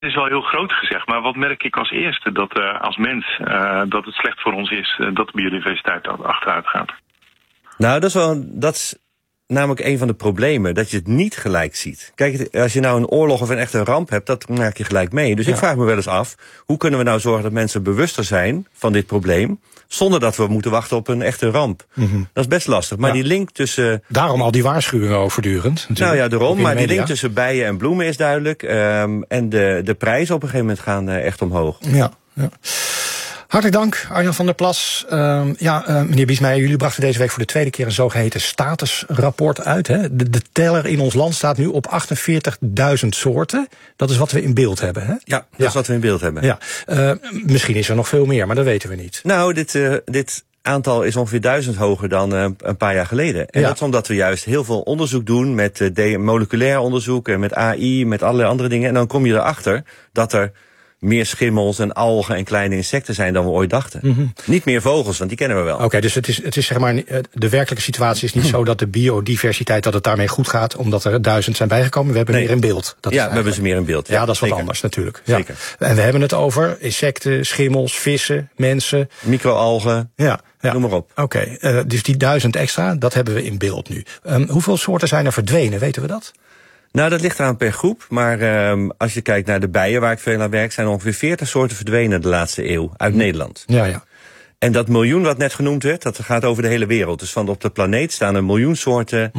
Het is wel heel groot gezegd, maar wat merk ik als eerste? Dat als mens dat het slecht voor ons is dat de biodiversiteit achteruit gaat. Nou, dat is namelijk een van de problemen, dat je het niet gelijk ziet. Kijk, als je nou een oorlog of een echte ramp hebt, dat maak je gelijk mee. Dus ik vraag me wel eens af, hoe kunnen we nou zorgen dat mensen bewuster zijn van dit probleem, zonder dat we moeten wachten op een echte ramp? Dat is best lastig. Maar die link tussen... Daarom al die waarschuwingen ook voortdurend. Natuurlijk. Nou ja, daarom. Maar die link tussen bijen en bloemen is duidelijk. En de prijzen op een gegeven moment gaan echt omhoog. Ja. Hartelijk dank, Arjan van der Plas. Meneer Biesmeijer, jullie brachten deze week voor de tweede keer een zogeheten statusrapport uit. Hè? De teller in ons land staat nu op 48.000 soorten. Dat is wat we in beeld hebben. Hè? Ja, dat is wat we in beeld hebben. Ja. Misschien is er nog veel meer, maar dat weten we niet. Nou, dit aantal is ongeveer 1000 hoger dan een paar jaar geleden. En dat is omdat we juist heel veel onderzoek doen met moleculair onderzoek en met AI, met allerlei andere dingen. En dan kom je erachter dat er meer schimmels en algen en kleine insecten zijn dan we ooit dachten. Niet meer vogels, want die kennen we wel. Oké, dus het is zeg maar, de werkelijke situatie is niet zo dat de biodiversiteit, dat het daarmee goed gaat, omdat er 1000 zijn bijgekomen. We hebben meer in beeld. We hebben ze meer in beeld. Ja, dat is wat anders natuurlijk. Ja. Zeker. En we hebben het over insecten, schimmels, vissen, mensen. Microalgen. Ja. Noem maar op. Oké, dus die 1000 extra, dat hebben we in beeld nu. Hoeveel soorten zijn er verdwenen, weten we dat? Nou, dat ligt eraan per groep. Maar als je kijkt naar de bijen waar ik veel aan werk, zijn er ongeveer 40 soorten verdwenen de laatste eeuw uit Nederland. Ja. En dat miljoen wat net genoemd werd, dat gaat over de hele wereld. Dus van op de planeet staan een miljoen soorten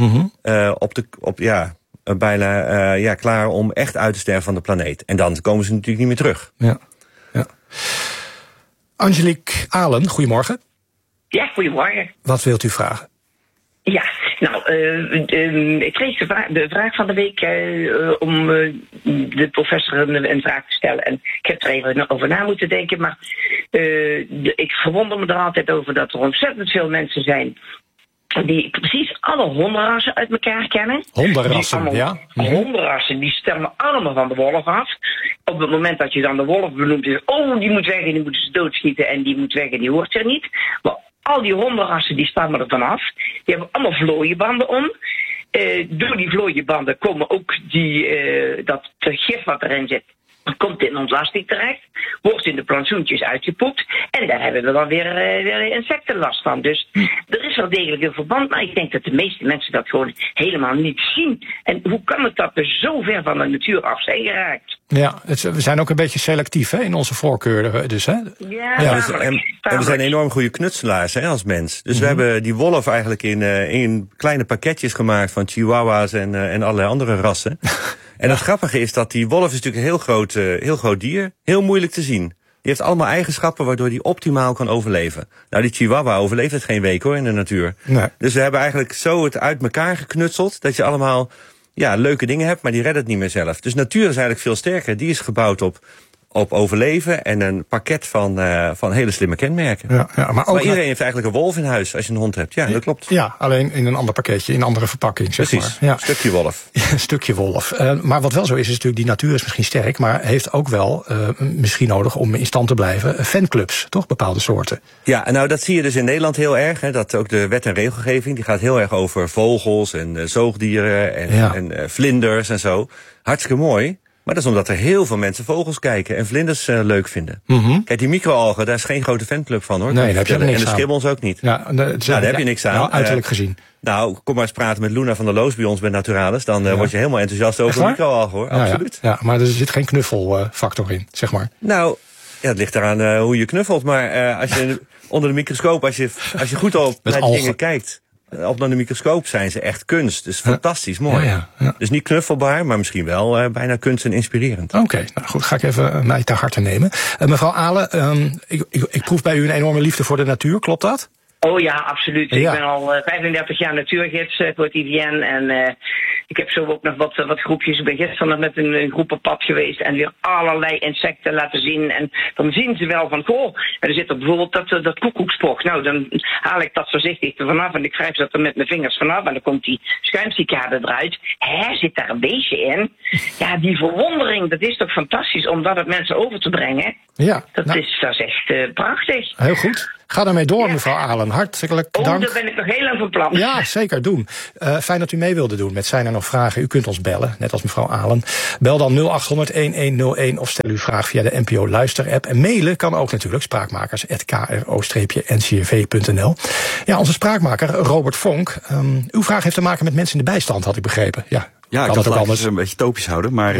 bijna klaar om echt uit te sterven van de planeet. En dan komen ze natuurlijk niet meer terug. Ja. Angelique Alen, goedemorgen. Ja, goedemorgen. Wat wilt u vragen? Ja, nou, ik kreeg de vraag van de week om de professor een vraag te stellen. En ik heb er even over na moeten denken. Maar ik verwonder me er altijd over dat er ontzettend veel mensen zijn die precies alle hondenrassen uit elkaar kennen. Hondenrassen, ja. Hondenrassen, die stemmen allemaal van de wolf af. Op het moment dat je dan de wolf benoemt, is die moet weg en die moeten ze doodschieten en die moet weg en die hoort er niet. Maar al die hondenrassen die stammen er vanaf. Die hebben allemaal vlooienbanden om. Door die vlooienbanden komen ook dat gif wat erin zit, komt in ontlasting terecht, wordt in de plantsoentjes uitgepoept en daar hebben we dan weer insecten last van. Dus er is wel degelijk een verband, maar ik denk dat de meeste mensen dat gewoon helemaal niet zien. En hoe kan het dat we zo ver van de natuur af zijn geraakt? Ja, we zijn ook een beetje selectief in onze voorkeuren. Dus, hè? We zijn enorm goede knutselaars als mens. Dus we hebben die wolf eigenlijk in kleine pakketjes gemaakt van chihuahua's en allerlei andere rassen. En het grappige is dat die wolf is natuurlijk een heel groot dier. Heel moeilijk te zien. Die heeft allemaal eigenschappen waardoor die optimaal kan overleven. Nou, die chihuahua overleeft het geen week in de natuur. Nee. Dus we hebben eigenlijk zo het uit elkaar geknutseld dat je allemaal leuke dingen hebt, maar die redden het niet meer zelf. Dus natuur is eigenlijk veel sterker. Die is gebouwd op overleven en een pakket van hele slimme kenmerken. Maar iedereen heeft eigenlijk een wolf in huis als je een hond hebt. Ja, dat klopt. Ja, alleen in een ander pakketje, in een andere verpakking. Zeg Precies, maar. Een stukje wolf. Een stukje wolf. Maar wat wel zo is natuurlijk, die natuur is misschien sterk, maar heeft ook wel misschien nodig om in stand te blijven fanclubs, toch? Bepaalde soorten. Ja, nou dat zie je dus in Nederland heel erg. Dat ook de wet en regelgeving, die gaat heel erg over vogels en zoogdieren en vlinders en zo. Hartstikke mooi. Maar dat is omdat er heel veel mensen vogels kijken en vlinders leuk vinden. Kijk, die microalgen, daar is geen grote fanclub van, hoor. Nee, daar heb je niks aan. En de schimmels ook niet. Ja, daar heb je niks aan. Nou, uiterlijk gezien. Nou, kom maar eens praten met Luna van der Loos bij ons bij Naturalis. Dan word je helemaal enthousiast over de microalgen, hoor. Absoluut. Ja, maar er zit geen knuffelfactor in, zeg maar. Nou, het ligt eraan hoe je knuffelt. Maar als je onder de microscoop, als je goed op naar die dingen kijkt, op de microscoop zijn ze echt kunst. Dus fantastisch mooi. Ja. Dus niet knuffelbaar, maar misschien wel bijna kunst en inspirerend. Oké, nou goed, ga ik even mij ter harte nemen. Mevrouw Alen, ik proef bij u een enorme liefde voor de natuur, klopt dat? Oh ja, absoluut. Ja. Ik ben al 35 jaar natuurgids voor het IVN en ik heb zo ook nog wat groepjes. Ik ben gisteren nog met een groep op pad geweest en weer allerlei insecten laten zien. En dan zien ze wel van, en er zit er bijvoorbeeld dat koekoekspog. Nou, dan haal ik dat voorzichtig er vanaf en ik grijp dat er met mijn vingers vanaf en dan komt die schuimcicade eruit. Zit daar een beestje in? Ja, die verwondering, dat is toch fantastisch om dat op mensen over te brengen? Ja. Dat is echt prachtig. Heel goed. Ga daarmee door, mevrouw Alen. Hartelijk dank. Daar ben ik nog heel lang van plan. Ja, zeker doen. Fijn dat u mee wilde doen met Zijn er nog vragen. U kunt ons bellen, net als mevrouw Alen. Bel dan 0800-1101 of stel uw vraag via de NPO Luister-app. En mailen kan ook natuurlijk, spraakmakers@kro-ncrv.nl. Ja, onze spraakmaker Robert Vonk. Uw vraag heeft te maken met mensen in de bijstand, had ik begrepen. Ja, ik kan het ook anders een beetje topisch houden, maar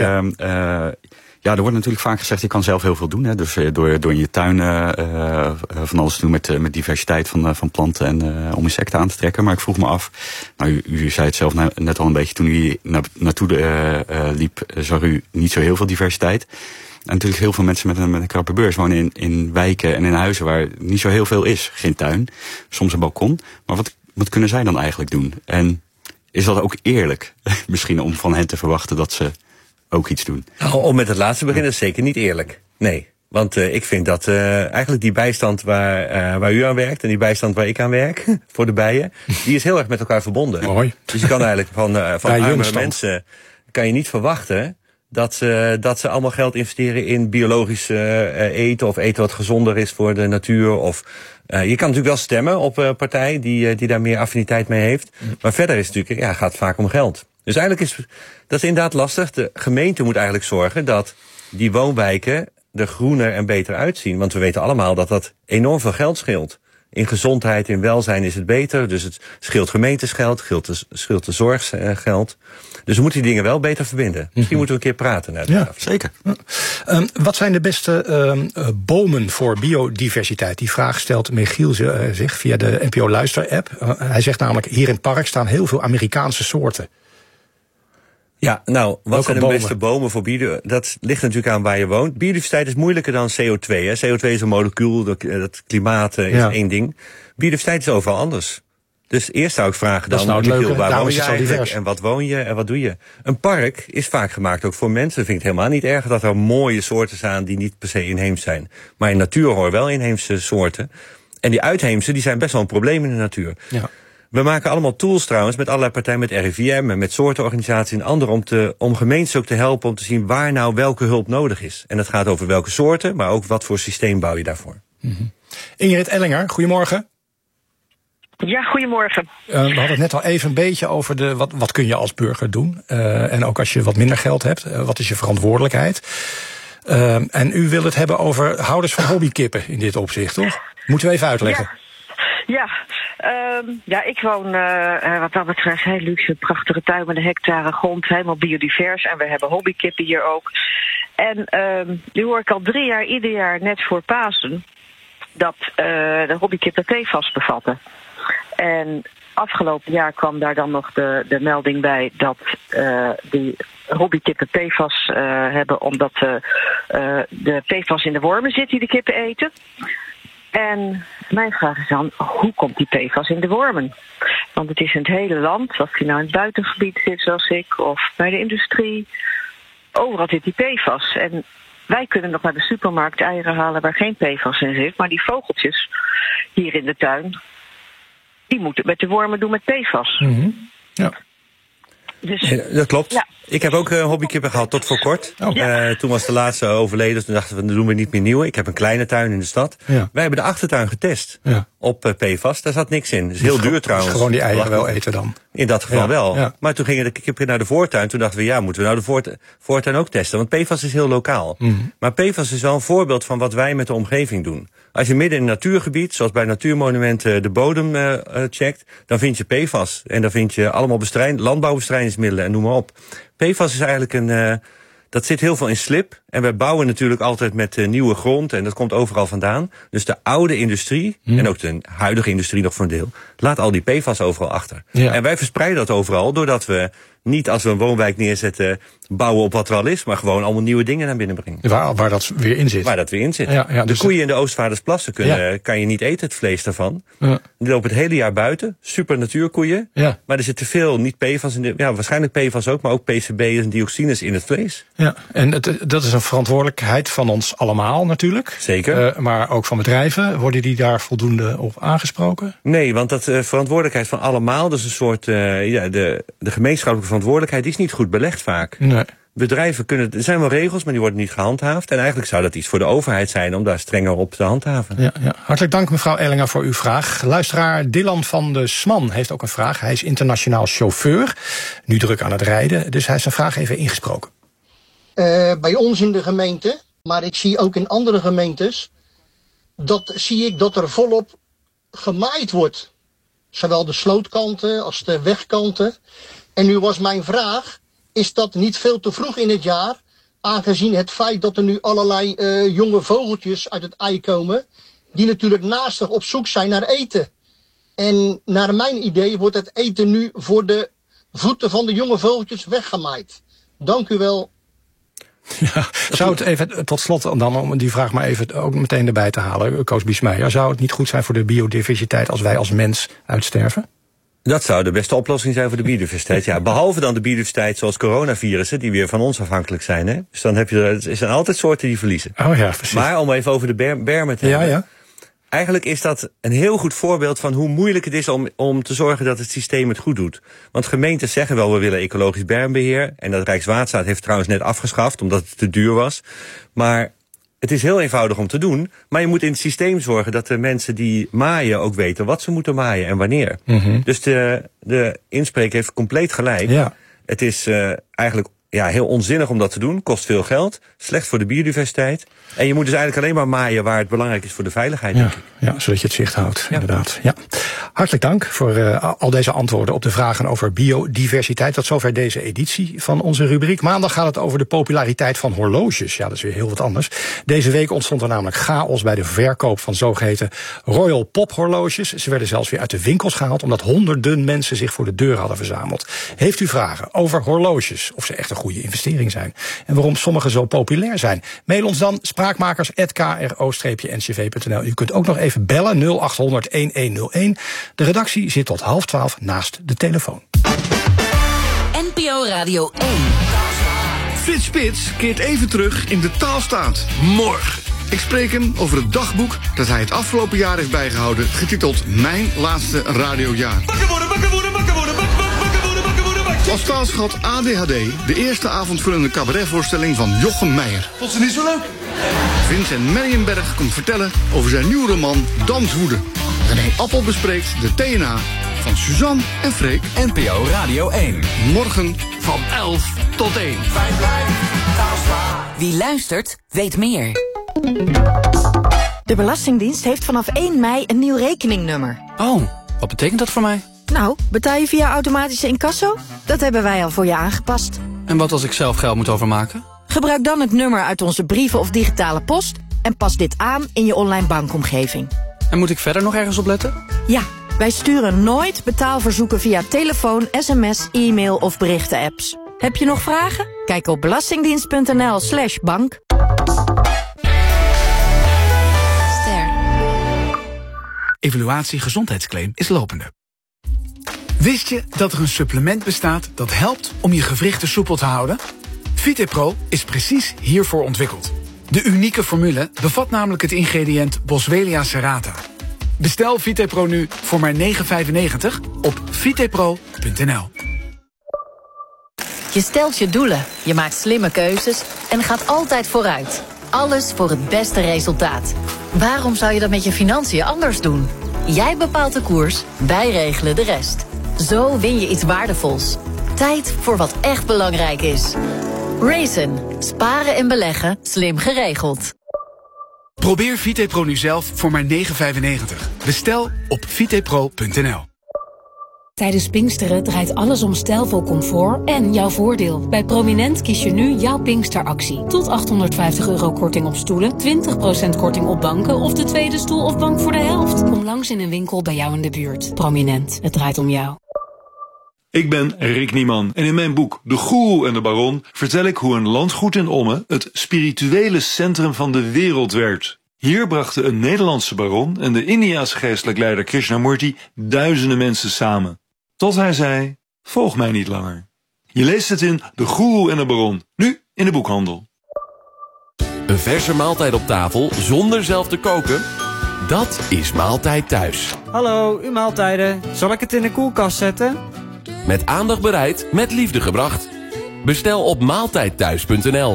er wordt natuurlijk vaak gezegd, je kan zelf heel veel doen. Hè? Dus door in je tuin van alles te doen met diversiteit van planten en om insecten aan te trekken. Maar ik vroeg me af, u zei het zelf net al een beetje, toen u naartoe liep, zag u niet zo heel veel diversiteit. En natuurlijk heel veel mensen met een krappe beurs wonen in wijken en in huizen waar niet zo heel veel is. Geen tuin, soms een balkon. Maar wat kunnen zij dan eigenlijk doen? En is dat ook eerlijk? Misschien om van hen te verwachten dat ze ook iets doen. Om met het laatste te beginnen is zeker niet eerlijk. Nee, want ik vind dat eigenlijk die bijstand waar u aan werkt en die bijstand waar ik aan werk, voor de bijen, die is heel erg met elkaar verbonden. Mooi. Dus je kan eigenlijk van arme mensen kan je niet verwachten dat ze allemaal geld investeren in biologisch eten of eten wat gezonder is voor de natuur. Of je kan natuurlijk wel stemmen op een partij die daar meer affiniteit mee heeft. Maar verder is het natuurlijk, gaat het vaak om geld. Dus eigenlijk dat is inderdaad lastig. De gemeente moet eigenlijk zorgen dat die woonwijken er groener en beter uitzien. Want we weten allemaal dat dat enorm veel geld scheelt. In gezondheid, in welzijn is het beter. Dus het scheelt gemeentesgeld, scheelt de zorggeld. Dus we moeten die dingen wel beter verbinden. Misschien moeten we een keer praten. Ja, zeker. Wat zijn de beste bomen voor biodiversiteit? Die vraag stelt Michiel zich via de NPO Luister-app. Hij zegt namelijk, hier in het park staan heel veel Amerikaanse soorten. Ja, wat zijn de beste bomen voor biodiversiteit? Dat ligt natuurlijk aan waar je woont. Biodiversiteit is moeilijker dan CO2. Hè. CO2 is een molecuul, dat klimaat is één ding. Biodiversiteit is overal anders. Dus eerst zou ik vragen dan, waar woon je eigenlijk? En wat woon je en wat doe je? Een park is vaak gemaakt ook voor mensen. Ik vind het helemaal niet erg dat er mooie soorten staan die niet per se inheems zijn. Maar in natuur horen wel inheemse soorten. En die uitheemse, die zijn best wel een probleem in de natuur. Ja. We maken allemaal tools trouwens met allerlei partijen, met RIVM en met soortenorganisaties en anderen om gemeentes ook te helpen om te zien waar nou welke hulp nodig is. En dat gaat over welke soorten, maar ook wat voor systeem bouw je daarvoor. Ingrid Ellinger, goedemorgen. Ja, goedemorgen. We hadden het net al even een beetje over wat kun je als burger doen. En ook als je wat minder geld hebt, wat is je verantwoordelijkheid? En u wil het hebben over houders van hobbykippen in dit opzicht, toch? Moeten we even uitleggen. Ja, ik woon wat dat betreft heel luxe, prachtige tuin met een hectare grond, helemaal biodivers. En we hebben hobbykippen hier ook. En nu hoor ik al 3 jaar, ieder jaar net voor Pasen, dat de hobbykippen PFAS bevatten. En afgelopen jaar kwam daar dan nog de melding bij dat die hobbykippen PFAS hebben, omdat de PFAS in de wormen zit die de kippen eten. En mijn vraag is dan, hoe komt die PFAS in de wormen? Want het is in het hele land, of je nou in het buitengebied zit zoals ik, of bij de industrie, overal zit die PFAS. En wij kunnen nog naar de supermarkt eieren halen waar geen PFAS in zit, maar die vogeltjes hier in de tuin, die moeten met de wormen doen met PFAS. Mm-hmm. Ja. Dus, dat klopt. Ja. Ik heb ook hobbykippen gehad tot voor kort. Toen was de laatste overleden, dus toen dachten we, dan doen we niet meer nieuwe. Ik heb een kleine tuin in de stad. Ja. Wij hebben de achtertuin getest op PFAS. Daar zat niks in. Dat is heel duur trouwens. Dus gewoon die eieren wel eten dan? In dat geval wel. Ja. Maar toen gingen de kippen naar de voortuin. Toen dachten we, moeten we nou de voortuin ook testen? Want PFAS is heel lokaal. Mm. Maar PFAS is wel een voorbeeld van wat wij met de omgeving doen. Als je midden in een natuurgebied, zoals bij natuurmonumenten, de bodem checkt, dan vind je PFAS. En dan vind je allemaal landbouwbestrijdingsmiddelen en noem maar op. PFAS is eigenlijk dat zit heel veel in slib. En we bouwen natuurlijk altijd met nieuwe grond. En dat komt overal vandaan. Dus de oude industrie, en ook de huidige industrie nog voor een deel, laat al die PFAS overal achter. Ja. En wij verspreiden dat overal, doordat we niet als we een woonwijk neerzetten bouwen op wat er al is, maar gewoon allemaal nieuwe dingen naar binnen brengen. Waar dat weer in zit. Waar dat weer in zit. Ja, dus de koeien in de Oostvaardersplassen kan je niet eten, het vlees daarvan. Ja. Die lopen het hele jaar buiten. Super natuurkoeien. Ja. Maar er zit te veel, niet PFAS in waarschijnlijk PFAS ook, maar ook PCB's en dioxines in het vlees. Ja, en dat is een verantwoordelijkheid van ons allemaal natuurlijk. Zeker. Maar ook van bedrijven. Worden die daar voldoende op aangesproken? Nee, want dat verantwoordelijkheid van allemaal, dus een soort de gemeenschappelijke verantwoordelijkheid, die is niet goed belegd vaak. Nee. bedrijven er zijn wel regels, maar die worden niet gehandhaafd. En eigenlijk zou dat iets voor de overheid zijn om daar strenger op te handhaven. Ja. Hartelijk dank mevrouw Ellinger voor uw vraag. Luisteraar Dylan van de Sman heeft ook een vraag. Hij is internationaal chauffeur, nu druk aan het rijden. Dus hij heeft zijn vraag even ingesproken. Bij ons in de gemeente, maar ik zie ook in andere gemeentes, dat er volop gemaaid wordt. Zowel de slootkanten als de wegkanten. En nu was mijn vraag, is dat niet veel te vroeg in het jaar, aangezien het feit dat er nu allerlei jonge vogeltjes uit het ei komen, die natuurlijk naastig op zoek zijn naar eten. En naar mijn idee wordt het eten nu voor de voeten van de jonge vogeltjes weggemaaid. Dank u wel. Ja, zou het even, tot slot dan, om die vraag maar even ook meteen erbij te halen, Koos Biesmeijer, zou het niet goed zijn voor de biodiversiteit als wij als mens uitsterven? Dat zou de beste oplossing zijn voor de biodiversiteit. Ja, behalve dan de biodiversiteit zoals coronavirussen, die weer van ons afhankelijk zijn. Hè? Dus dan er zijn altijd soorten die verliezen. Oh ja, precies. Maar om even over de bermen te hebben. Ja. Eigenlijk is dat een heel goed voorbeeld van hoe moeilijk het is om te zorgen dat het systeem het goed doet. Want gemeentes zeggen wel, we willen ecologisch bermbeheer. En dat Rijkswaterstaat heeft trouwens net afgeschaft, omdat het te duur was. Maar het is heel eenvoudig om te doen. Maar je moet in het systeem zorgen dat de mensen die maaien ook weten wat ze moeten maaien en wanneer. Mm-hmm. Dus de inspreker heeft compleet gelijk. Ja. Het is eigenlijk heel onzinnig om dat te doen. Kost veel geld. Slecht voor de biodiversiteit. En je moet dus eigenlijk alleen maar maaien waar het belangrijk is voor de veiligheid. Ja, zodat je het zicht houdt, inderdaad. Ja. Hartelijk dank voor al deze antwoorden op de vragen over biodiversiteit. Tot zover deze editie van onze rubriek. Maandag gaat het over de populariteit van horloges. Ja, dat is weer heel wat anders. Deze week ontstond er namelijk chaos bij de verkoop van zogeheten Royal Pop horloges. Ze werden zelfs weer uit de winkels gehaald, omdat honderden mensen zich voor de deur hadden verzameld. Heeft u vragen over horloges, of ze echt een goede investering zijn en waarom sommige zo populair zijn? Mail ons dan spraakmakers@kro-ncv.nl. U kunt ook nog even bellen 0800 1101. De redactie zit tot 11:30 naast de telefoon. NPO Radio 1. Frits Spits keert even terug in de taalstaat. Morgen. Ik spreek hem over het dagboek dat hij het afgelopen jaar heeft bijgehouden, getiteld Mijn Laatste Radiojaar. Als taalschat ADHD, de eerste avondvullende cabaretvoorstelling van Jochem Meijer. Vond ze niet zo leuk? Vincent Meijenberg komt vertellen over zijn nieuwe roman Danswoede. René Appel bespreekt de TNA van Suzanne en Freek. NPO Radio 1. Morgen van 11 tot 1. Wie luistert, weet meer. De Belastingdienst heeft vanaf 1 mei een nieuw rekeningnummer. Oh, wat betekent dat voor mij? Nou, betaal je via automatische incasso? Dat hebben wij al voor je aangepast. En wat als ik zelf geld moet overmaken? Gebruik dan het nummer uit onze brieven of digitale post en pas dit aan in je online bankomgeving. En moet ik verder nog ergens op letten? Ja, wij sturen nooit betaalverzoeken via telefoon, sms, e-mail of berichtenapps. Heb je nog vragen? Kijk op belastingdienst.nl/bank. Evaluatie gezondheidsclaim is lopende. Wist je dat er een supplement bestaat dat helpt om je gewrichten soepel te houden? VitePro is precies hiervoor ontwikkeld. De unieke formule bevat namelijk het ingrediënt Boswellia serrata. Bestel VitePro nu voor maar €9,95 op vitepro.nl. Je stelt je doelen, je maakt slimme keuzes en gaat altijd vooruit. Alles voor het beste resultaat. Waarom zou je dat met je financiën anders doen? Jij bepaalt de koers, wij regelen de rest. Zo win je iets waardevols. Tijd voor wat echt belangrijk is. Raisin. Sparen en beleggen, slim geregeld. Probeer VitePro nu zelf voor maar €9,95. Bestel op vitepro.nl. Tijdens Pinksteren draait alles om stijlvol comfort en jouw voordeel. Bij Prominent kies je nu jouw Pinksteractie. Tot €850 korting op stoelen, 20% korting op banken of de tweede stoel of bank voor de helft. Kom langs in een winkel bij jou in de buurt. Prominent, het draait om jou. Ik ben Rick Nieman en in mijn boek De Goeroe en de Baron vertel ik hoe een landgoed in Ommen het spirituele centrum van de wereld werd. Hier brachten een Nederlandse baron en de Indiase geestelijk leider Krishnamurti duizenden mensen samen. Tot hij zei, volg mij niet langer. Je leest het in De Goeroe en de Baron, nu in de boekhandel. Een verse maaltijd op tafel zonder zelf te koken? Dat is Maaltijd Thuis. Hallo, uw maaltijden. Zal ik het in de koelkast zetten? Met aandacht bereid, met liefde gebracht. Bestel op maaltijdthuis.nl.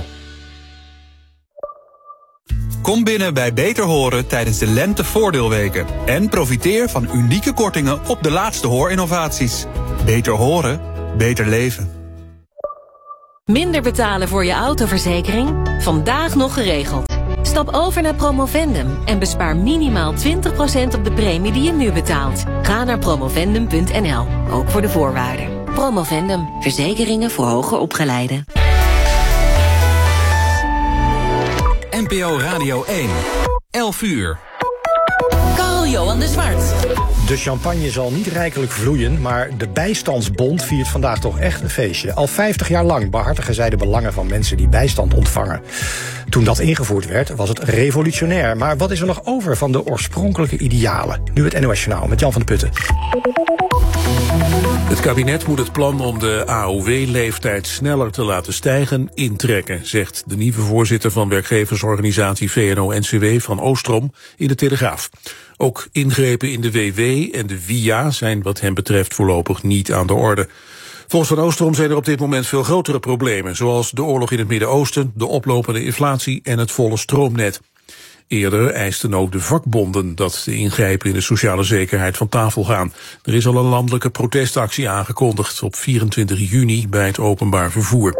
Kom binnen bij Beter Horen tijdens de lentevoordeelweken. En profiteer van unieke kortingen op de laatste hoorinnovaties. Beter horen, beter leven. Minder betalen voor je autoverzekering? Vandaag nog geregeld. Stap over naar Promovendum en bespaar minimaal 20% op de premie die je nu betaalt. Ga naar promovendum.nl, ook voor de voorwaarden. Promovendum, verzekeringen voor hoger opgeleiden. NPO Radio 1, 11 uur. Carl-Johan de Zwart. De champagne zal niet rijkelijk vloeien, maar de Bijstandsbond viert vandaag toch echt een feestje. Al 50 jaar lang behartigen zij de belangen van mensen die bijstand ontvangen. Toen dat ingevoerd werd, was het revolutionair. Maar wat is er nog over van de oorspronkelijke idealen? Nu het NOS Journaal met Jan van der Putten. Het kabinet moet het plan om de AOW-leeftijd sneller te laten stijgen intrekken, zegt de nieuwe voorzitter van werkgeversorganisatie VNO-NCW Van Oostrom in de Telegraaf. Ook ingrepen in de WW en de WIA zijn wat hem betreft voorlopig niet aan de orde. Volgens Van Oostrom zijn er op dit moment veel grotere problemen, zoals de oorlog in het Midden-Oosten, de oplopende inflatie en het volle stroomnet. Eerder eisten ook de vakbonden dat de ingrijpen in de sociale zekerheid van tafel gaan. Er is al een landelijke protestactie aangekondigd op 24 juni bij het openbaar vervoer.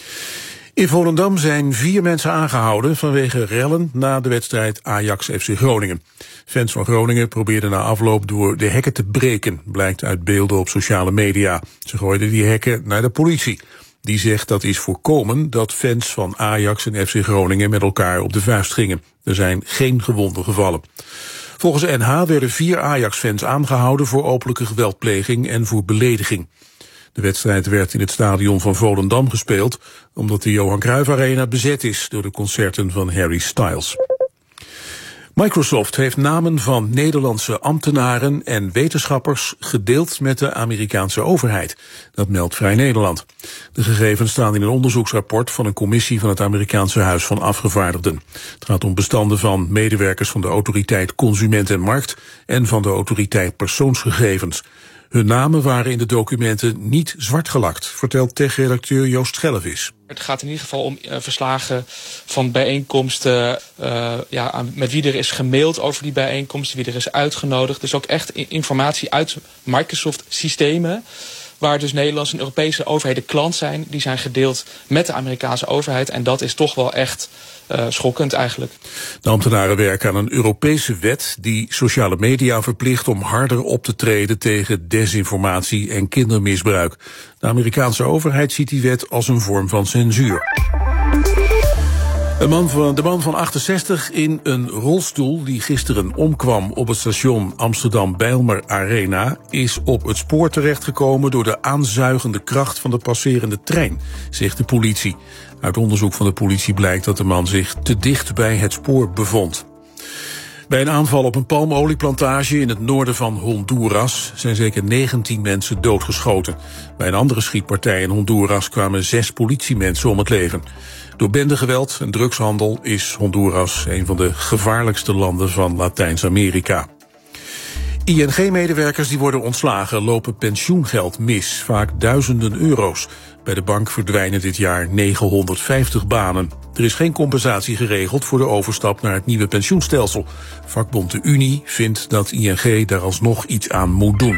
In Volendam zijn 4 mensen aangehouden vanwege rellen na de wedstrijd Ajax-FC Groningen. Fans van Groningen probeerden na afloop door de hekken te breken, blijkt uit beelden op sociale media. Ze gooiden die hekken naar de politie. Die zegt dat is voorkomen dat fans van Ajax en FC Groningen met elkaar op de vuist gingen. Er zijn geen gewonden gevallen. Volgens NH werden 4 Ajax-fans aangehouden voor openlijke geweldpleging en voor belediging. De wedstrijd werd in het stadion van Volendam gespeeld, omdat de Johan Cruijff Arena bezet is door de concerten van Harry Styles. Microsoft heeft namen van Nederlandse ambtenaren en wetenschappers gedeeld met de Amerikaanse overheid. Dat meldt Vrij Nederland. De gegevens staan in een onderzoeksrapport van een commissie van het Amerikaanse Huis van Afgevaardigden. Het gaat om bestanden van medewerkers van de Autoriteit Consument en Markt en van de Autoriteit Persoonsgegevens. Hun namen waren in de documenten niet zwartgelakt, vertelt tech-redacteur Joost Schellevis. Het gaat in ieder geval om verslagen van bijeenkomsten, met wie er is gemaild over die bijeenkomsten, wie er is uitgenodigd. Dus ook echt informatie uit Microsoft-systemen, waar dus Nederlandse en Europese overheden klant zijn. Die zijn gedeeld met de Amerikaanse overheid en dat is toch wel echt schokkend eigenlijk. De ambtenaren werken aan een Europese wet die sociale media verplicht om harder op te treden tegen desinformatie en kindermisbruik. De Amerikaanse overheid ziet die wet als een vorm van censuur. De man van 68 in een rolstoel die gisteren omkwam op het station Amsterdam-Bijlmer Arena is op het spoor terechtgekomen door de aanzuigende kracht van de passerende trein, zegt de politie. Uit onderzoek van de politie blijkt dat de man zich te dicht bij het spoor bevond. Bij een aanval op een palmolieplantage in het noorden van Honduras zijn zeker 19 mensen doodgeschoten. Bij een andere schietpartij in Honduras kwamen 6 politiemensen om het leven. Door bendegeweld en drugshandel is Honduras een van de gevaarlijkste landen van Latijns-Amerika. ING-medewerkers die worden ontslagen lopen pensioengeld mis, vaak duizenden euro's. Bij de bank verdwijnen dit jaar 950 banen. Er is geen compensatie geregeld voor de overstap naar het nieuwe pensioenstelsel. Vakbond de Unie vindt dat ING daar alsnog iets aan moet doen.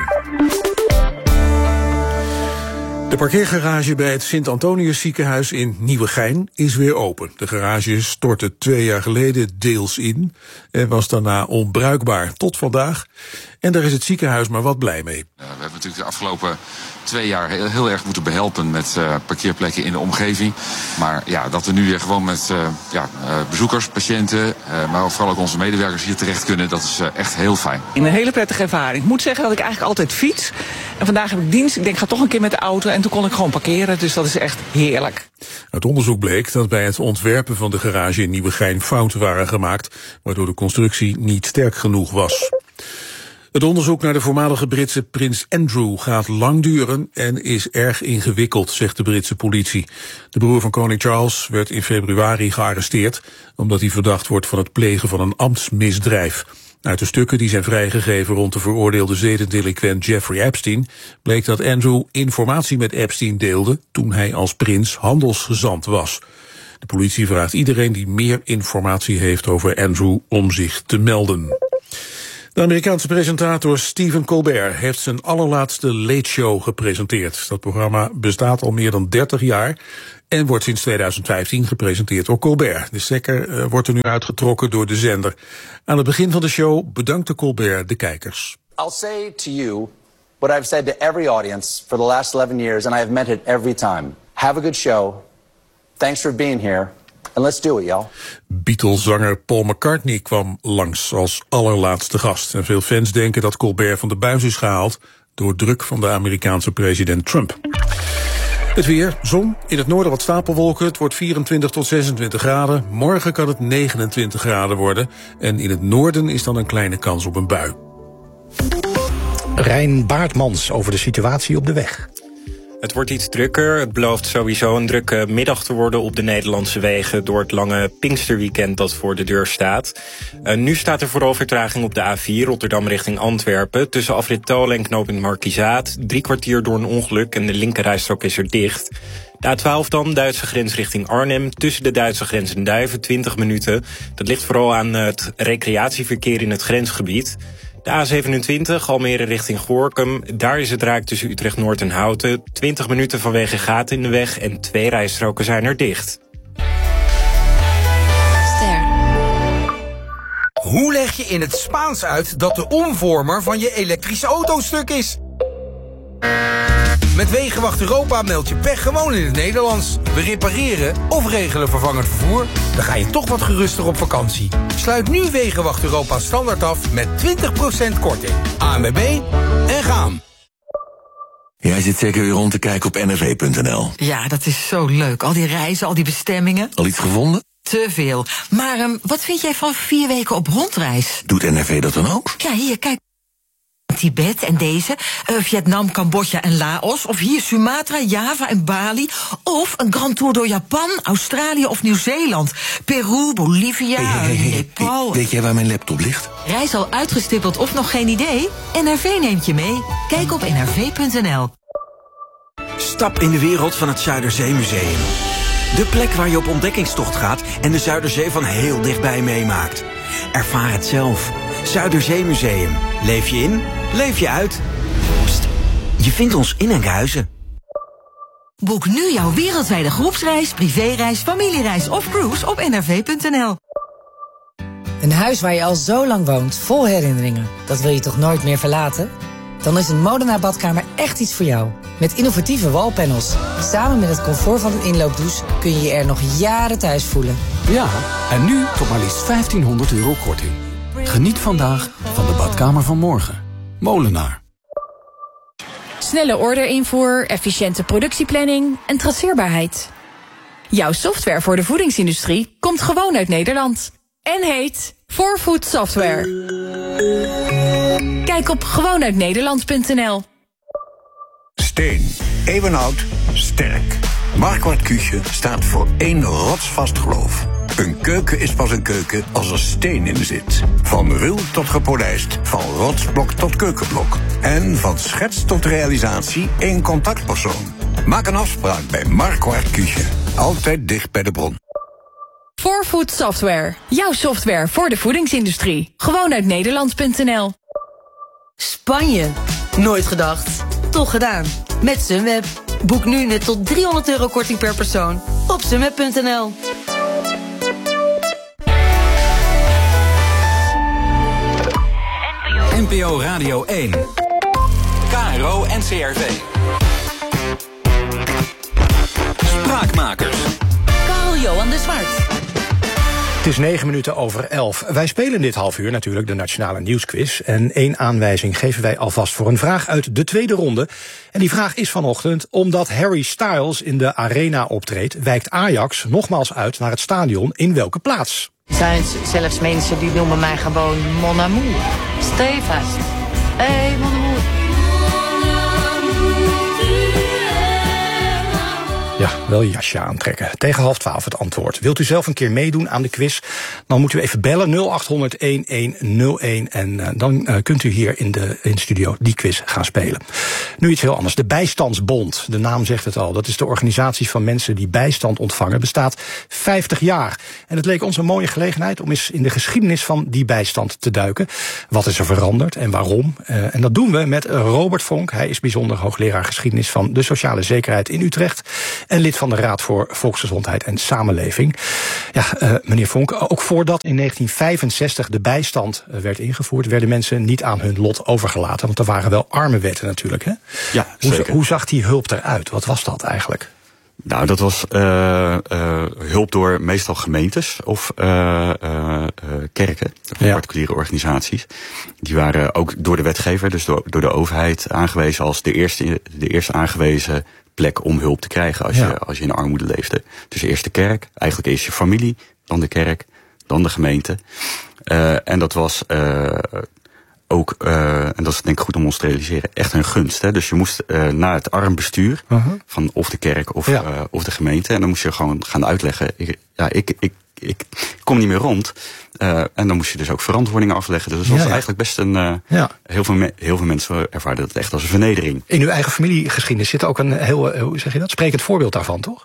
De parkeergarage bij het Sint-Antonius ziekenhuis in Nieuwegein is weer open. De garage stortte 2 jaar geleden deels in en was daarna onbruikbaar tot vandaag. En daar is het ziekenhuis maar wat blij mee. We hebben natuurlijk de afgelopen 2 jaar heel erg moeten behelpen met parkeerplekken in de omgeving. Maar ja, dat we nu weer gewoon met bezoekers, patiënten, maar vooral ook onze medewerkers hier terecht kunnen, dat is echt heel fijn. Een hele prettige ervaring. Ik moet zeggen dat ik eigenlijk altijd fiets. En vandaag heb ik dienst. Ik denk, ga toch een keer met de auto. En toen kon ik gewoon parkeren. Dus dat is echt heerlijk. Uit onderzoek bleek dat bij het ontwerpen van de garage in Nieuwegein fouten waren gemaakt, waardoor de constructie niet sterk genoeg was. Het onderzoek naar de voormalige Britse prins Andrew gaat lang duren en is erg ingewikkeld, zegt de Britse politie. De broer van koning Charles werd in februari gearresteerd omdat hij verdacht wordt van het plegen van een ambtsmisdrijf. Uit de stukken die zijn vrijgegeven rond de veroordeelde zedendelinquent Jeffrey Epstein bleek dat Andrew informatie met Epstein deelde toen hij als prins handelsgezant was. De politie vraagt iedereen die meer informatie heeft over Andrew om zich te melden. De Amerikaanse presentator Stephen Colbert heeft zijn allerlaatste Late Show gepresenteerd. Dat programma bestaat al meer dan 30 jaar en wordt sinds 2015 gepresenteerd door Colbert. De stekker wordt er nu uitgetrokken door de zender. Aan het begin van de show bedankte Colbert de kijkers. I'll say to you what I've said to every audience for the last 11 years, and I have meant it every time. Have a good show. Thanks for being here. And let's do it, y'all. Beatles-zanger Paul McCartney kwam langs als allerlaatste gast. En veel fans denken dat Colbert van de buis is gehaald door druk van de Amerikaanse president Trump. Het weer, zon, in het noorden wat stapelwolken. Het wordt 24 tot 26 graden. Morgen kan het 29 graden worden. En in het noorden is dan een kleine kans op een bui. Rijn Baartmans over de situatie op de weg. Het wordt iets drukker. Het belooft sowieso een drukke middag te worden op de Nederlandse wegen door het lange Pinksterweekend dat voor de deur staat. Nu staat er vooral vertraging op de A4 Rotterdam richting Antwerpen. Tussen afrit Tolen en knooppunt Markizaat. 3 kwartier door een ongeluk en de linkerrijstrook is er dicht. De A12 dan, Duitse grens richting Arnhem. Tussen de Duitse grens en Duiven, 20 minuten. Dat ligt vooral aan het recreatieverkeer in het grensgebied. De A27, Almere richting Gorinchem. Daar is het raak tussen Utrecht Noord en Houten. 20 minuten vanwege gaten in de weg en 2 rijstroken zijn er dicht. Hoe leg je in het Spaans uit dat de omvormer van je elektrische auto stuk is? Met Wegenwacht Europa meld je pech gewoon in het Nederlands. We repareren of regelen vervangend vervoer. Dan ga je toch wat geruster op vakantie. Sluit nu Wegenwacht Europa standaard af met 20% korting. ANWB en gaan. Jij zit zeker weer rond te kijken op nrv.nl. Ja, dat is zo leuk. Al die reizen, al die bestemmingen. Al iets gevonden? Te veel. Maar wat vind jij van 4 weken op rondreis? Doet NRV dat dan ook? Ja, hier, kijk. Tibet en deze, Vietnam, Cambodja en Laos. Of hier Sumatra, Java en Bali. Of een grand tour door Japan, Australië of Nieuw-Zeeland. Peru, Bolivia, Nepal. Weet jij waar mijn laptop ligt? Reis al uitgestippeld of nog geen idee? NRV neemt je mee. Kijk op nrv.nl. Stap in de wereld van het Zuiderzeemuseum. De plek waar je op ontdekkingstocht gaat en de Zuiderzee van heel dichtbij meemaakt. Ervaar het zelf. Zuiderzeemuseum. Leef je in, leef je uit. Pst, je vindt ons in Enkhuizen. Boek nu jouw wereldwijde groepsreis, privéreis, familiereis of cruise op nrv.nl. Een huis waar je al zo lang woont, vol herinneringen. Dat wil je toch nooit meer verlaten? Dan is een Molenaar badkamer echt iets voor jou. Met innovatieve wallpanels. Samen met het comfort van een inloopdouche kun je je er nog jaren thuis voelen. Ja, en nu tot maar liefst €1500 korting. Geniet vandaag van de badkamer van morgen. Molenaar. Snelle orderinvoer, efficiënte productieplanning en traceerbaarheid. Jouw software voor de voedingsindustrie komt gewoon uit Nederland. En heet 4Food Software. Kijk op gewoonuitnederland.nl. Steen, eeuwenoud, sterk. Marquardt Küche staat voor één rotsvast geloof. Een keuken is pas een keuken als er steen in zit. Van ruw tot gepolijst, van rotsblok tot keukenblok. En van schets tot realisatie één contactpersoon. Maak een afspraak bij Marquardt Küche. Altijd dicht bij de bron. 4Food Software. Jouw software voor de voedingsindustrie. Gewoonuitnederland.nl. Spanje. Nooit gedacht. Toch gedaan. Met Sunweb. Boek nu net tot €300 korting per persoon op sunweb.nl. NPO Radio 1. KRO NCRV. Spraakmakers. Karel-Johan de Zwart. Het is 9:09. Wij spelen dit half uur natuurlijk de Nationale Nieuwsquiz. En 1 aanwijzing geven wij alvast voor een vraag uit de tweede ronde. En die vraag is vanochtend: omdat Harry Styles in de Arena optreedt, wijkt Ajax nogmaals uit naar het stadion in welke plaats? Er zijn zelfs mensen die noemen mij gewoon Mon Amour. Stevast. Hey, Mon Amour. Ja, wel je jasje aantrekken. Tegen 11:30 het antwoord. Wilt u zelf een keer meedoen aan de quiz? Dan moet u even bellen 0800-1101 en dan kunt u hier in de studio die quiz gaan spelen. Nu iets heel anders. De Bijstandsbond, de naam zegt het al. Dat is de organisatie van mensen die bijstand ontvangen. Bestaat 50 jaar. En het leek ons een mooie gelegenheid om eens in de geschiedenis van die bijstand te duiken. Wat is er veranderd en waarom? En dat doen we met Robert Vonk. Hij is bijzonder hoogleraar geschiedenis van de sociale zekerheid in Utrecht en lid van de Raad voor Volksgezondheid en Samenleving. Ja, meneer Vonk, ook voordat in 1965 de bijstand werd ingevoerd, werden mensen niet aan hun lot overgelaten. Want er waren wel armenwetten natuurlijk, hè? Ja, zeker. Hoe zag die hulp eruit? Wat was dat eigenlijk? Nou, dat was hulp door meestal gemeentes of kerken, particuliere organisaties. Die waren ook door de wetgever, dus door de overheid, aangewezen als de eerste aangewezen plek om hulp te krijgen als je in armoede leefde. Dus eerst de kerk, eigenlijk eerst je familie, dan de kerk, dan de gemeente. En dat was ook, en dat is denk ik goed om ons te realiseren, echt een gunst. Hè? Dus je moest naar het armbestuur van of de kerk of de gemeente. En dan moest je gewoon gaan uitleggen, ik kom niet meer rond. En dan moest je dus ook verantwoordingen afleggen. Dus dat was eigenlijk best een... Heel veel mensen ervaren dat echt als een vernedering. In uw eigen familiegeschiedenis zit ook een heel, hoe zeg je dat, sprekend voorbeeld daarvan, toch?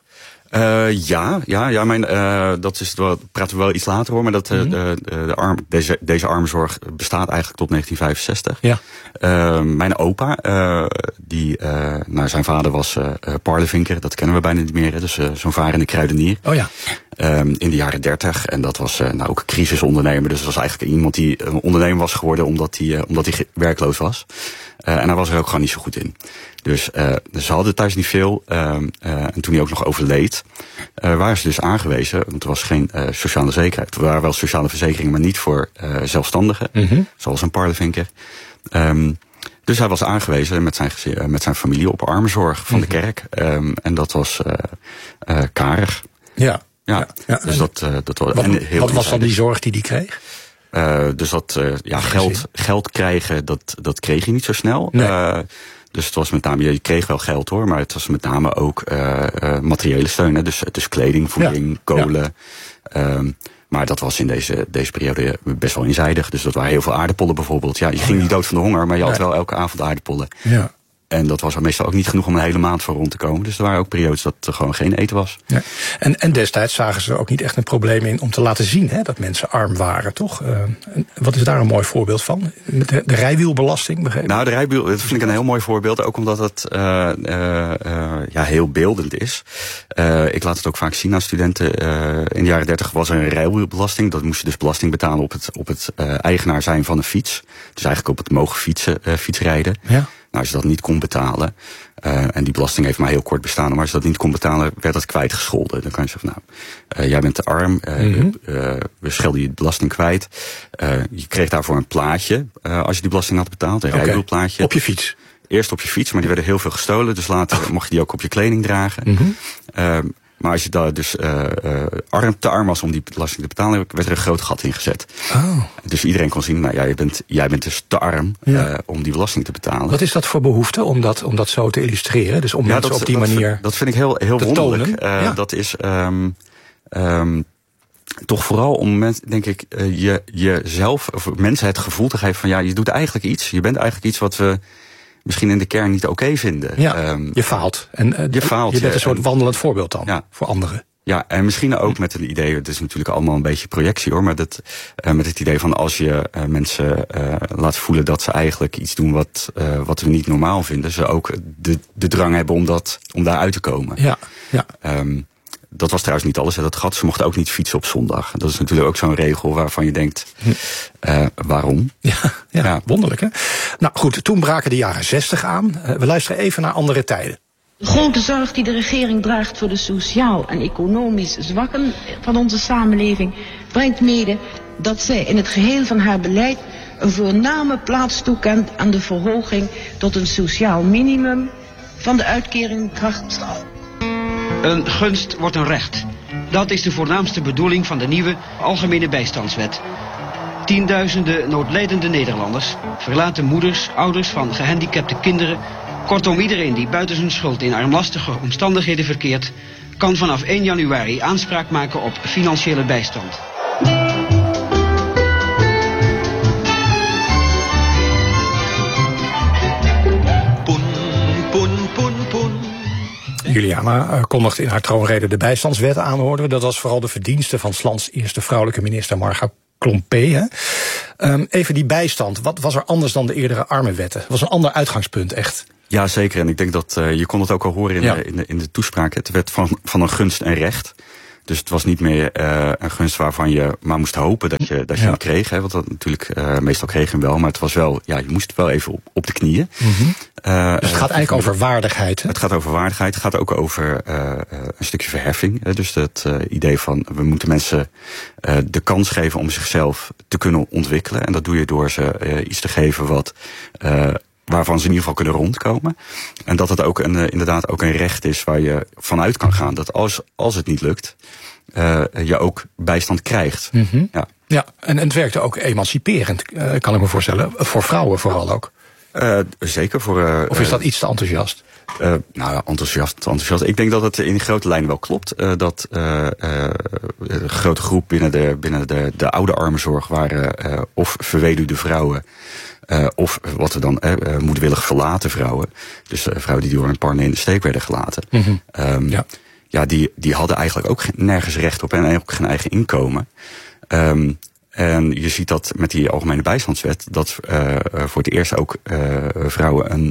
Praten we wel iets later hoor, maar dat deze armenzorg bestaat eigenlijk tot 1965. Ja. Mijn opa, zijn vader was parlevinker, dat kennen we bijna niet meer, hè, dus zo'n varende kruidenier. Oh ja. In de jaren 30 en dat was ook een crisisondernemer, dus dat was eigenlijk iemand die een ondernemer was geworden omdat hij werkloos was. En hij was er ook gewoon niet zo goed in. Dus ze hadden thuis niet veel. En toen hij ook nog overleed, waren ze dus aangewezen. Want er was geen sociale zekerheid. Er waren wel sociale verzekeringen, maar niet voor zelfstandigen. Zoals een parlevinker. Dus hij was aangewezen met zijn familie op armenzorg van de kerk. En dat was karig. Ja. Dus dat was wat was dan die zorg die kreeg? Dus geld krijgen, dat kreeg je niet zo snel. Nee. Dus het was met name, je kreeg wel geld hoor, maar het was met name ook materiële steun. Hè? Dus kleding, voeding, kolen. Maar dat was in deze periode best wel eenzijdig. Dus dat waren heel veel aardappelen bijvoorbeeld. Ja, je ging niet dood van de honger, maar je had wel elke avond aardappelen. Ja. En dat was er meestal ook niet genoeg om een hele maand voor rond te komen. Dus er waren ook periodes dat er gewoon geen eten was. Ja. En destijds zagen ze er ook niet echt een probleem in om te laten zien dat mensen arm waren, toch? Wat is daar een mooi voorbeeld van? De rijwielbelasting, begrepen? Nou, de rijwiel, dat vind ik een heel mooi voorbeeld. Ook omdat het heel beeldend is. Ik laat het ook vaak zien aan studenten. In de jaren 30 was er een rijwielbelasting. Dat moest je dus belasting betalen op het eigenaar zijn van een fiets. Dus eigenlijk op het mogen fietsrijden. Ja. Nou, als je dat niet kon betalen, en die belasting heeft maar heel kort bestaan, maar als je dat niet kon betalen, werd dat kwijtgescholden. Dan kan je zeggen, jij bent te arm, we schelden je belasting kwijt. Je kreeg daarvoor een plaatje, als je die belasting had betaald, een rijwielplaatje. Op je fiets? Eerst op je fiets, maar die werden heel veel gestolen, dus later mocht je die ook op je kleding dragen. Maar als je daar dus te arm was om die belasting te betalen, werd er een groot gat in gezet. Oh. Dus iedereen kon zien, jij bent dus te arm om die belasting te betalen. Wat is dat voor behoefte om dat zo te illustreren? Dus om mensen op die manier dat vind ik heel wonderlijk. Dat is toch vooral om denk ik jezelf of mensen het gevoel te geven van je doet eigenlijk iets. Je bent eigenlijk iets wat we misschien in de kern niet oké vinden. Ja, je faalt. En je bent een soort wandelend voorbeeld dan voor anderen. Ja, en misschien ook met een idee, het is natuurlijk allemaal een beetje projectie hoor, maar met het idee van als je mensen laat voelen dat ze eigenlijk iets doen wat we niet normaal vinden, ze ook de drang hebben om daar uit te komen. Ja. Dat was trouwens niet alles, dat gat. Ze mochten ook niet fietsen op zondag. Dat is natuurlijk ook zo'n regel waarvan je denkt, waarom? Ja, wonderlijk hè? Nou goed, toen braken de jaren 60 aan. We luisteren even naar andere tijden. De grote zorg die de regering draagt voor de sociaal en economisch zwakken van onze samenleving brengt mede dat zij in het geheel van haar beleid een voorname plaats toekent aan de verhoging tot een sociaal minimum van de uitkering kracht. Een gunst wordt een recht. Dat is de voornaamste bedoeling van de nieuwe Algemene Bijstandswet. Tienduizenden noodlijdende Nederlanders verlaten moeders, ouders van gehandicapte kinderen Kortom, iedereen die buiten zijn schuld in armlastige omstandigheden verkeert, kan vanaf 1 januari aanspraak maken op financiële bijstand. Juliana kondigde in haar troonrede de bijstandswet aan, hoorden we. Dat was vooral de verdienste van 's lands eerste vrouwelijke minister Marga Klompé. Even die bijstand, wat was er anders dan de eerdere armenwetten? Het was een ander uitgangspunt, echt. Ja, zeker. En ik denk dat, je kon het ook al horen in de toespraak. Het werd van een gunst en recht. Dus het was niet meer een gunst waarvan je maar moest hopen dat je hem kreeg. Hè, want dat natuurlijk, meestal kreeg je hem wel. Maar het was wel, je moest wel even op de knieën. Mm-hmm. Dus het gaat eigenlijk over waardigheid. Hè? Het gaat over waardigheid. Het gaat ook over een stukje verheffing. Dus het idee van, we moeten mensen de kans geven om zichzelf te kunnen ontwikkelen. En dat doe je door ze iets te geven wat waarvan ze in ieder geval kunnen rondkomen. En dat het ook inderdaad ook een recht is waar je vanuit kan gaan. Dat als het niet lukt, je ook bijstand krijgt. Mm-hmm. Ja, en het werkte ook emanciperend, kan ik me voorstellen. Voor vrouwen vooral ook. Zeker. Of is dat iets te enthousiast? Enthousiast. Ik denk dat het in grote lijnen wel klopt. Dat een grote groep binnen de oude armenzorg waren of verweduwde vrouwen, of wat we dan moedwillig verlaten vrouwen. Dus vrouwen die door een partner in de steek werden gelaten. Mm-hmm. Die hadden eigenlijk ook nergens recht op en ook geen eigen inkomen. En je ziet dat met die algemene bijstandswet, dat voor het eerst ook vrouwen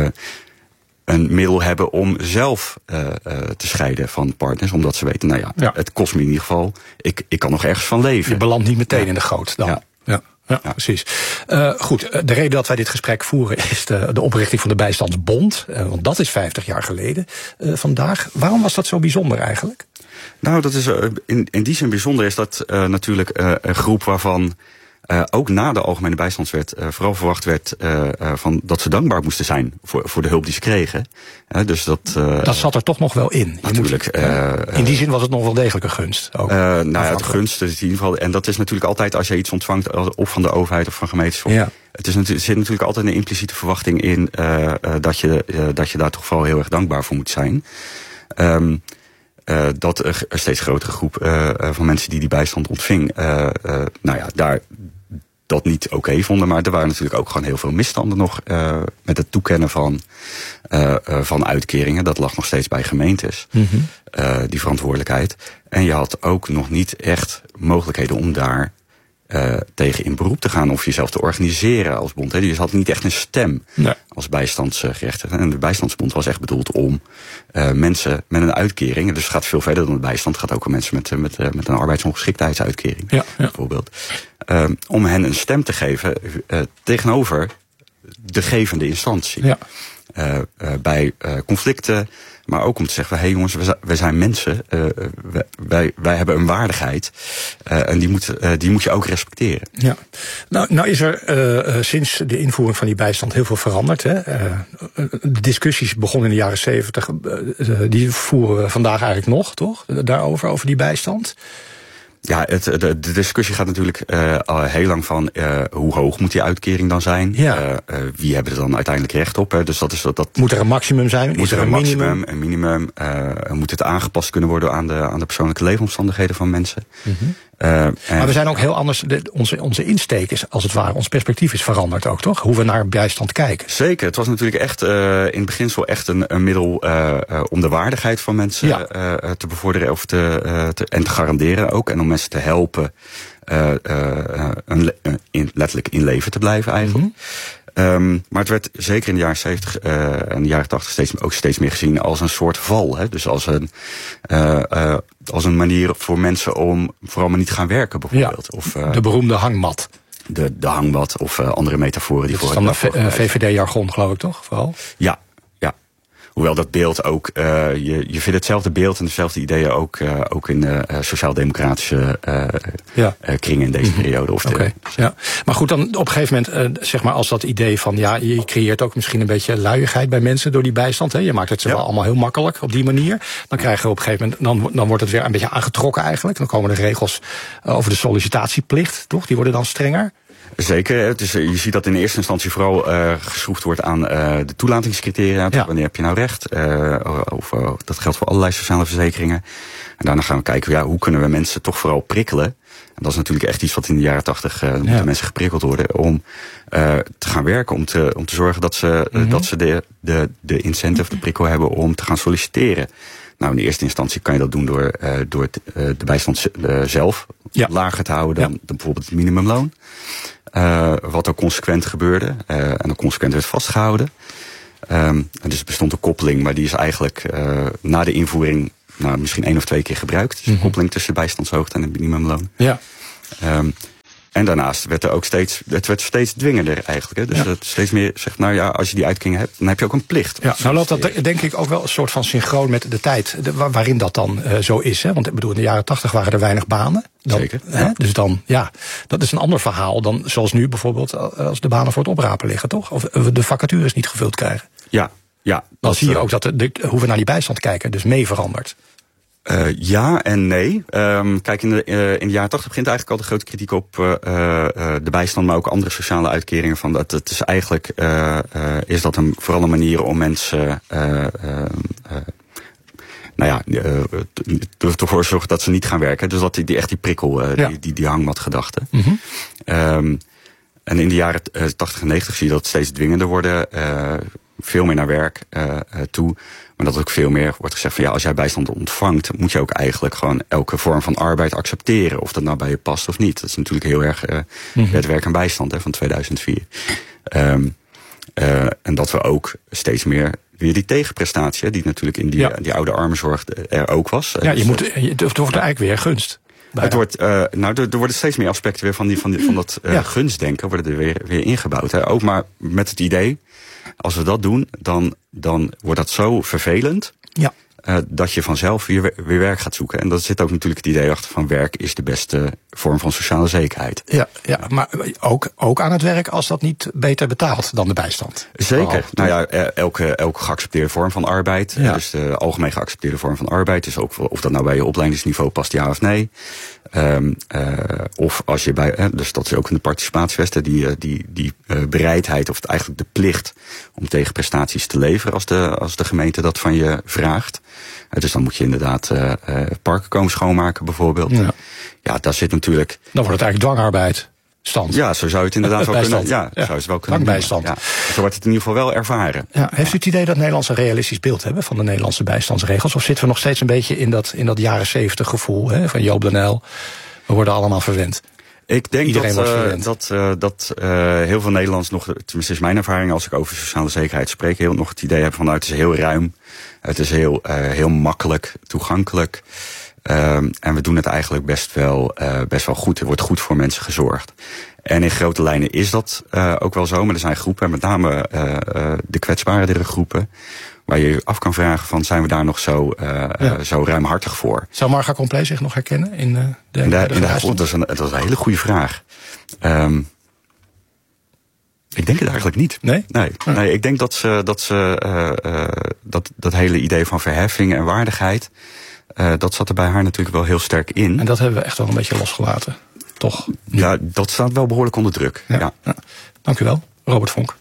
een middel hebben om zelf te scheiden van partners. Omdat ze weten, het kost me in ieder geval, ik kan nog ergens van leven. Je belandt niet meteen in de goot dan. Ja, precies. Goed, de reden dat wij dit gesprek voeren is de oprichting van de Bijstandsbond. Want dat is 50 jaar geleden vandaag. Waarom was dat zo bijzonder eigenlijk? Nou, dat is in die zin bijzonder is dat natuurlijk een groep waarvan ook na de algemene bijstandswet vooral verwacht werd van dat ze dankbaar moesten zijn voor de hulp die ze kregen. Dus dat zat er toch nog wel in. Natuurlijk. In die zin was het nog wel degelijk een gunst. Ook. Het gunst is in ieder geval. En dat is natuurlijk altijd als je iets ontvangt, of van de overheid of van gemeentes. Er zit natuurlijk altijd een impliciete verwachting in dat je daar toch vooral heel erg dankbaar voor moet zijn. Dat een steeds grotere groep van mensen die bijstand ontving, daar dat niet oké vonden. Maar er waren natuurlijk ook gewoon heel veel misstanden nog met het toekennen van uitkeringen. Dat lag nog steeds bij gemeentes, die verantwoordelijkheid. En je had ook nog niet echt mogelijkheden om daar tegen in beroep te gaan of jezelf te organiseren als bond. Dus je had niet echt een stem als bijstandsgerechtigde. En de bijstandsbond was echt bedoeld om mensen met een uitkering, dus het gaat veel verder dan de bijstand, het gaat ook om mensen met een arbeidsongeschiktheidsuitkering bijvoorbeeld. Om hen een stem te geven tegenover de gevende instantie. Bij conflicten, maar ook om te zeggen, jongens, wij zijn mensen, wij hebben een waardigheid en die moet je ook respecteren. Ja. Nou is er sinds de invoering van die bijstand heel veel veranderd. Hè? De discussies begonnen in de jaren 70, die voeren we vandaag eigenlijk nog, toch? Daarover, over die bijstand. Ja, de discussie gaat natuurlijk al heel lang van hoe hoog moet die uitkering dan zijn? Wie hebben er dan uiteindelijk recht op? Hè? Dus dat moet er een maximum zijn? Moet er een maximum, een minimum? Moet het aangepast kunnen worden aan de persoonlijke leefomstandigheden van mensen? Mm-hmm. Maar we zijn ook heel anders. Onze insteek is, als het ware, ons perspectief is veranderd ook, toch? Hoe we naar bijstand kijken. Zeker. Het was natuurlijk echt in beginsel echt een middel om de waardigheid van mensen te bevorderen of te garanderen ook. En om mensen te helpen letterlijk in leven te blijven eigenlijk. Mm-hmm. Maar het werd zeker in de jaren 70 en de jaren 80 steeds meer gezien als een soort val. Hè? Dus als een manier voor mensen om vooral maar niet te gaan werken bijvoorbeeld. Ja, of, de beroemde hangmat. De hangmat of andere metaforen. Die dat is dan VVD-jargon, geloof ik, toch? Vooral? Ja. Hoewel dat beeld ook, je vindt hetzelfde beeld en dezelfde ideeën ook in sociaal-democratische kringen in deze periode. Maar goed, dan op een gegeven moment, zeg maar, als dat idee van, je creëert ook misschien een beetje luiigheid bij mensen door die bijstand. Hè? Je maakt het wel allemaal heel makkelijk op die manier. Dan krijgen we op een gegeven moment, dan wordt het weer een beetje aangetrokken eigenlijk. Dan komen er regels over de sollicitatieplicht, toch? Die worden dan strenger. Zeker. Dus je ziet dat in eerste instantie vooral geschroefd wordt aan de toelatingscriteria. Ja. Wanneer heb je nou recht? Dat geldt voor allerlei sociale verzekeringen. En daarna gaan we kijken, hoe kunnen we mensen toch vooral prikkelen? En dat is natuurlijk echt iets wat in de jaren 80 moeten mensen geprikkeld worden om te gaan werken, om te zorgen dat ze de incentive, de prikkel hebben om te gaan solliciteren. Nou, in de eerste instantie kan je dat doen door de bijstand zelf lager te houden dan bijvoorbeeld het minimumloon. Wat ook consequent gebeurde en ook consequent werd vastgehouden. Dus er bestond een koppeling, maar die is eigenlijk na de invoering misschien 1 of 2 keer gebruikt. Dus de koppeling tussen de bijstandshoogte en het minimumloon. Ja. En daarnaast werd het werd steeds dwingender eigenlijk. Hè? Dus het steeds meer zegt, als je die uitkering hebt, dan heb je ook een plicht. Ja, nou loopt dat denk ik ook wel een soort van synchroon met de tijd waarin dat dan zo is. Hè? Want ik bedoel, in de jaren 80 waren er weinig banen. Zeker. Hè? Dus dan, dat is een ander verhaal dan zoals nu bijvoorbeeld als de banen voor het oprapen liggen, toch? Of de vacatures niet gevuld krijgen. Ja. Dan zie je ook dat hoe we naar die bijstand kijken dus mee verandert. Ja en nee. Kijk, in de jaren 80 begint eigenlijk al de grote kritiek op de bijstand, maar ook andere sociale uitkeringen. Van dat het is eigenlijk is dat vooral een manier om mensen ervoor zorgen dat ze niet gaan werken. Dus dat die prikkel, die hangmatgedachte. En in de jaren 80 en 90 zie je dat steeds dwingender worden. Veel meer naar werk toe. Maar dat ook veel meer wordt gezegd van als jij bijstand ontvangt, moet je ook eigenlijk gewoon elke vorm van arbeid accepteren. Of dat nou bij je past of niet. Dat is natuurlijk heel erg het werk en bijstand van 2004. En dat we ook steeds meer weer die tegenprestatie, die natuurlijk in die oude armenzorg er ook was. Ja, het wordt eigenlijk weer gunst. Het wordt, er worden steeds meer aspecten weer van dat gunstdenken worden er weer ingebouwd. Hè. Ook maar met het idee, als we dat doen, dan wordt dat zo vervelend dat je vanzelf weer werk gaat zoeken. En dat zit ook natuurlijk het idee achter van werk is de beste vorm van sociale zekerheid. Ja, maar ook aan het werk als dat niet beter betaalt dan de bijstand. Zeker. Elke geaccepteerde vorm van arbeid, dus de algemeen geaccepteerde vorm van arbeid, dus ook of dat nou bij je opleidingsniveau past, ja of nee. Of als je dus dat is ook in de participatiewetten, die bereidheid of eigenlijk de plicht om tegenprestaties te leveren als de gemeente dat van je vraagt. Dus dan moet je inderdaad parken komen schoonmaken bijvoorbeeld. Ja, daar zit natuurlijk. Dan wordt het eigenlijk dwangarbeid. Stand. Ja, zo zou je het inderdaad wel kunnen. Ja, zou je het wel kunnen. Dwangbijstand. Ja, zo wordt het in ieder geval wel ervaren. Ja, heeft u het idee dat Nederlanders een realistisch beeld hebben van de Nederlandse bijstandsregels? Of zitten we nog steeds een beetje in dat jaren 70 gevoel van Joop den Uyl? We worden allemaal verwend. Ik denk dat heel veel Nederlanders nog, tenminste is mijn ervaring als ik over sociale zekerheid spreek, heel nog het idee hebben van het is heel ruim, het is heel makkelijk toegankelijk. En we doen het eigenlijk best wel goed. Er wordt goed voor mensen gezorgd. En in grote lijnen is dat ook wel zo. Maar er zijn groepen, met name de kwetsbaardere groepen, waar je je af kan vragen van zijn we daar nog zo ruimhartig voor? Zou Marga Compleet zich nog herkennen in de dat is een hele goede vraag. Ik denk het eigenlijk niet. Nee? Nee, ik denk dat hele idee van verheffing en waardigheid, dat zat er bij haar natuurlijk wel heel sterk in. En dat hebben we echt wel een beetje losgelaten, toch? Ja, dat staat wel behoorlijk onder druk. Ja. Dank u wel, Robert Vonk.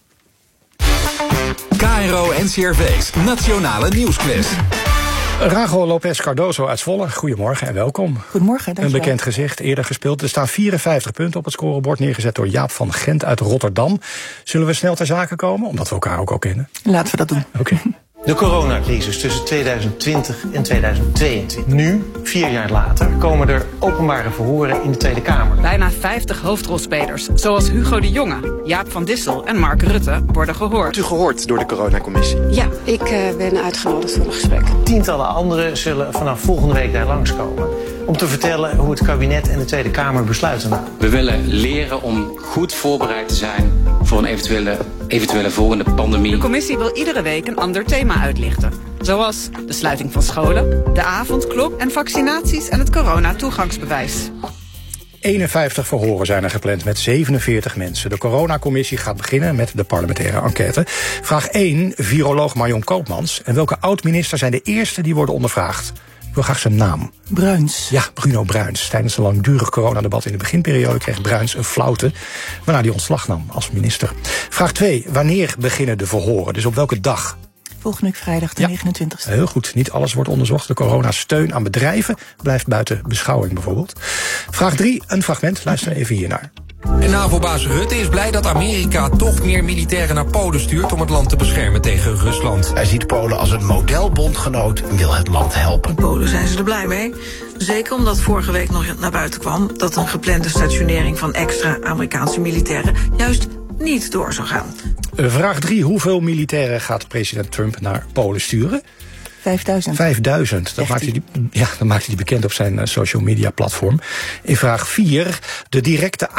KRO NCRV's Nationale Nieuwsquiz. Rago Lopez Cardozo uit Zwolle, goedemorgen en welkom. Goedemorgen, dankjewel. Een bekend gezicht, eerder gespeeld. Er staan 54 punten op het scorebord, neergezet door Jaap van Gent uit Rotterdam. Zullen we snel ter zake komen, omdat we elkaar ook al kennen? Laten we dat doen. Oké. De coronacrisis tussen 2020 en 2022. Nu, 4 jaar later, komen er openbare verhoren in de Tweede Kamer. Bijna 50 hoofdrolspelers, zoals Hugo de Jonge, Jaap van Dissel en Mark Rutte, worden gehoord. Wordt u gehoord door de coronacommissie? Ja, ik ben uitgenodigd voor een gesprek. Tientallen anderen zullen vanaf volgende week daar langskomen om te vertellen hoe het kabinet en de Tweede Kamer besluiten namen. We willen leren om goed voorbereid te zijn voor een eventuele volgende pandemie. De commissie wil iedere week een ander thema uitlichten. Zoals de sluiting van scholen, de avondklok en vaccinaties en het corona-toegangsbewijs. 51 verhoren zijn er gepland met 47 mensen. De coronacommissie gaat beginnen met de parlementaire enquête. Vraag 1, viroloog Marion Koopmans. En welke oud-minister zijn de eerste die worden ondervraagd? Ik wil graag zijn naam. Bruins. Ja, Bruno Bruins. Tijdens een langdurig coronadebat in de beginperiode kreeg Bruins een flauwte, waarna hij ontslag nam als minister. Vraag 2. Wanneer beginnen de verhoren? Dus op welke dag? Volgende week vrijdag, de 29e. Heel goed, niet alles wordt onderzocht. De coronasteun aan bedrijven blijft buiten beschouwing bijvoorbeeld. Vraag 3, een fragment. Luister even hiernaar. En NAVO-baas Rutte is blij dat Amerika toch meer militairen naar Polen stuurt om het land te beschermen tegen Rusland. Hij ziet Polen als een modelbondgenoot en wil het land helpen. In Polen zijn ze er blij mee. Zeker omdat vorige week nog naar buiten kwam dat een geplande stationering van extra Amerikaanse militairen juist niet door zou gaan. Vraag 3. Hoeveel militairen gaat president Trump naar Polen sturen? 5000. 5000. Dat maakt hij bekend op zijn social media platform. In vraag 4. De directe